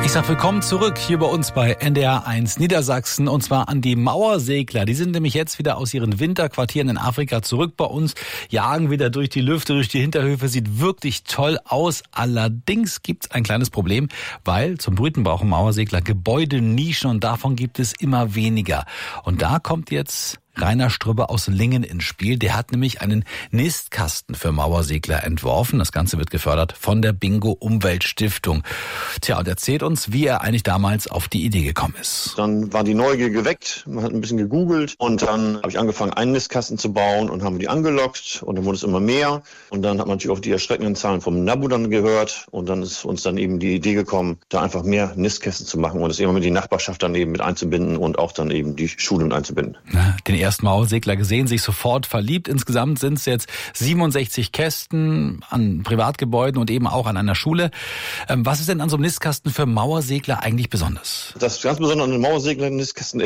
Ich sag willkommen zurück hier bei uns bei NDR1 Niedersachsen und zwar an die Mauersegler. Die sind nämlich jetzt wieder aus ihren Winterquartieren in Afrika zurück bei uns, jagen wieder durch die Lüfte, durch die Hinterhöfe, sieht wirklich toll aus. Allerdings gibt's ein kleines Problem, weil zum Brüten brauchen Mauersegler Gebäude, Nischen und davon gibt es immer weniger. Und da kommt jetzt Rainer Strübbe aus Lingen ins Spiel. Der hat nämlich einen Nistkasten für Mauersegler entworfen. Das Ganze wird gefördert von der Bingo Umweltstiftung. Tja, und erzählt uns, wie er eigentlich damals auf die Idee gekommen ist. Dann war die Neugier geweckt, man hat ein bisschen gegoogelt und dann habe ich angefangen, einen Nistkasten zu bauen und haben die angelockt und dann wurde es immer mehr. Und dann hat man natürlich auch die erschreckenden Zahlen vom NABU dann gehört und dann ist uns dann eben die Idee gekommen, da einfach mehr Nistkästen zu machen und es immer mit die Nachbarschaft dann eben mit einzubinden und auch dann eben die Schulen einzubinden. Den ersten Mauersegler gesehen, sich sofort verliebt. Insgesamt sind es jetzt 67 Kästen an Privatgebäuden und eben auch an einer Schule. Was ist denn an so einem Nistkasten für Mauersegler eigentlich besonders? Das ganz Besondere an den Mauersegler-Nistkästen